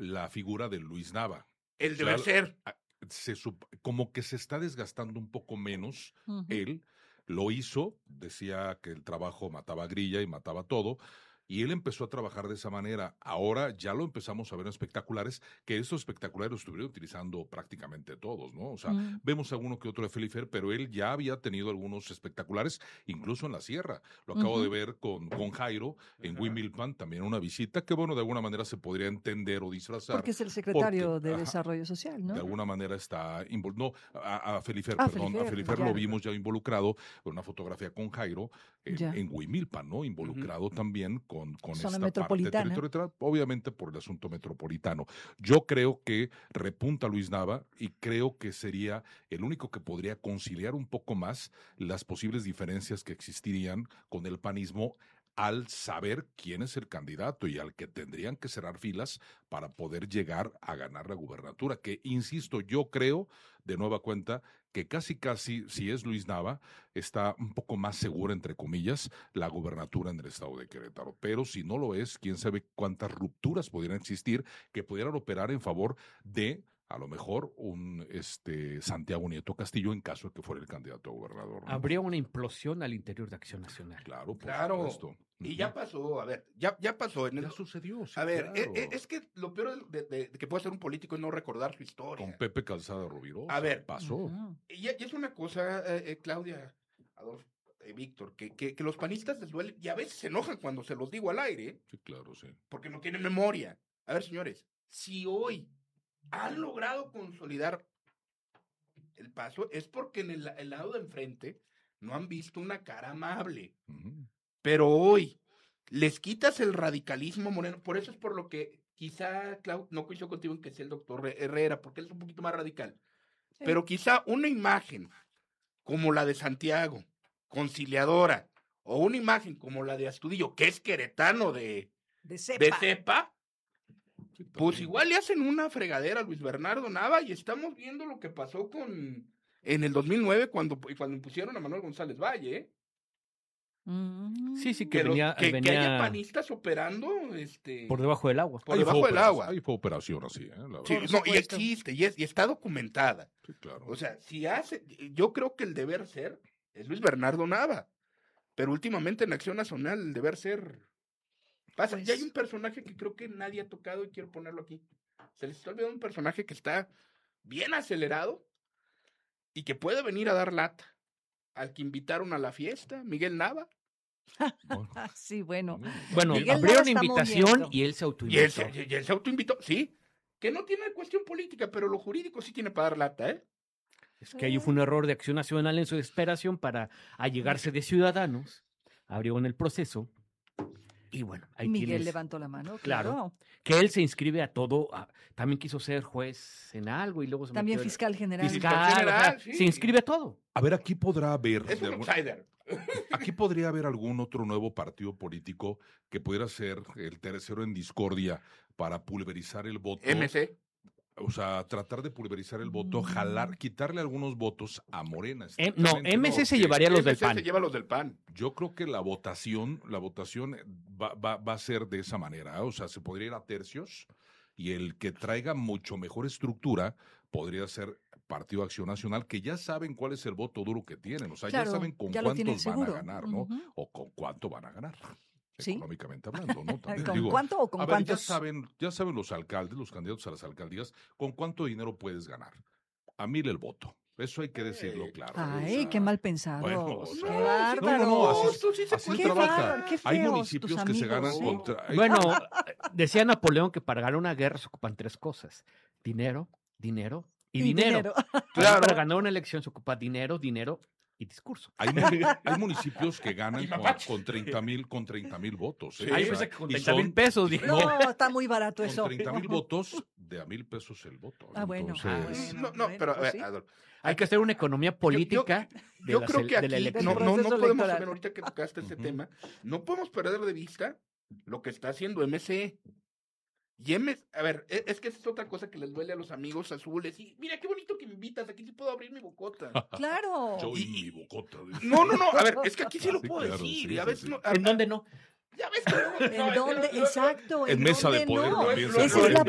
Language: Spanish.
la figura de Luis Nava. El deber ser. Como que se está desgastando un poco menos él. Lo hizo, decía que el trabajo mataba grilla y mataba todo, y él empezó a trabajar de esa manera. Ahora ya lo empezamos a ver en espectaculares, que esos espectaculares los estuvieron utilizando prácticamente todos, ¿no? O sea, vemos alguno que otro de Felifer, pero él ya había tenido algunos espectaculares, incluso en la sierra. Lo acabo de ver con Jairo en Huimilpan, también una visita que, bueno, de alguna manera se podría entender o disfrazar. Porque es el secretario de Desarrollo Social, ¿no? De alguna manera está involucrado. No, a Felifer, a Felifer lo vimos ya involucrado en una fotografía con Jairo en Huimilpan, ¿no? Involucrado también con zona esta metropolitana. parte territorial, obviamente por el asunto metropolitano. Yo creo que repunta Luis Nava y creo que sería el único que podría conciliar un poco más las posibles diferencias que existirían con el panismo al saber quién es el candidato y al que tendrían que cerrar filas para poder llegar a ganar la gubernatura, que insisto, yo creo, de nueva cuenta, que casi, si es Luis Nava, está un poco más segura, entre comillas, la gubernatura en el estado de Querétaro, pero si no lo es, quién sabe cuántas rupturas pudieran existir que pudieran operar en favor de a lo mejor un Santiago Nieto Castillo en caso de que fuera el candidato a gobernador, ¿no? Habría una implosión al interior de Acción Nacional. Claro, por supuesto. Y ya pasó, a ver, ya pasó. Ya sucedió, sí, a ver, claro. Es que lo peor de que puede ser un político es no recordar su historia. Con Pepe Calzada Rubirosa. A ver, pasó. Y es una cosa, Claudia, Adolfo, Víctor, que los panistas les duele y a veces se enojan cuando se los digo al aire. Sí, claro, sí. Porque no tienen memoria. A ver, señores, si hoy han logrado consolidar el paso, es porque en el lado de enfrente no han visto una cara amable. Pero hoy les quitas el radicalismo moreno. Por eso es por lo que quizá, Clau, no coincido contigo en que sea el doctor Herrera, porque él es un poquito más radical. Sí. Pero quizá una imagen como la de Santiago, conciliadora, o una imagen como la de Astudillo, que es queretano de cepa, pues igual le hacen una fregadera a Luis Bernardo Nava y estamos viendo lo que pasó en el 2009 cuando impusieron a Manuel González Valle, ¿eh? Sí, que venía... Que haya panistas operando por debajo del agua. Por debajo del agua. Ahí fue operación así, ¿eh? Sí, no, y existe, y está documentada. Sí, claro. O sea, yo creo que el deber ser es Luis Bernardo Nava, pero últimamente en Acción Nacional el deber ser pasa. Ya hay un personaje que creo que nadie ha tocado y quiero ponerlo aquí. Se les está olvidando un personaje que está bien acelerado y que puede venir a dar lata al que invitaron a la fiesta, Miguel Nava. Sí, bueno. Bueno, Miguel abrieron Nava invitación y él se autoinvitó. Y él se autoinvitó, sí. Que no tiene cuestión política, pero lo jurídico sí tiene para dar lata, ¿eh? Es que ahí fue un error de Acción Nacional en su desesperación para allegarse de Ciudadanos. Abrieron el proceso. Y bueno, ahí Miguel levantó la mano, claro. Que él se inscribe a todo. También quiso ser juez en algo y luego se también fiscal general. Fiscal general, sí. Se inscribe a todo. A ver, aquí podrá haber... Es un outsider. Aquí podría haber algún otro nuevo partido político que pudiera ser el tercero en discordia para pulverizar el voto. MC. O sea, tratar de pulverizar el voto, quitarle algunos votos a Morena. No, MC se llevaría los del PAN. Se lleva los del PAN. Yo creo que la votación va a ser de esa manera, ¿eh? O sea, se podría ir a tercios y el que traiga mucho mejor estructura podría ser Partido Acción Nacional, que ya saben cuál es el voto duro que tienen. O sea, claro, ya saben con cuántos van a ganar, ¿no? O con cuánto van a ganar. ¿Sí? Económicamente hablando, ¿no? También, ¿con cuánto o con cuántos? Ya saben los alcaldes, los candidatos a las alcaldías, con cuánto dinero puedes ganar. A 1,000 el voto. Eso hay que decirlo claro. Ay, o sea, qué mal pensado. Bueno, qué bárbaro. Así trabaja. Hay municipios que se ganan contra... Bueno, decía Napoleón que para ganar una guerra se ocupan 3 cosas. Dinero y dinero. Claro. Para ganar una elección se ocupa dinero y discurso. Hay municipios que ganan con 30,000 votos. Sí. Hay veces que con 30,000 pesos. No, está muy barato eso. Con 30,000 votos, de a 1,000 pesos el voto. Bueno. Entonces... pero a ver, Adolfo, hay que hacer una economía política yo creo que aquí no podemos saber, ahorita que tocaste ese tema, no podemos perder de vista lo que está haciendo MC. Y a ver, es que esa es otra cosa que les duele a los amigos azules. Y mira, qué bonito que me invitas, aquí sí puedo abrir mi bocota. Claro. Yo y mi bocota. No, a ver, es que aquí sí lo puedo decir. Sí, a veces ¿En dónde no? Ya ves que ¿En dónde? Exacto. En mesa de poder también. Esa es la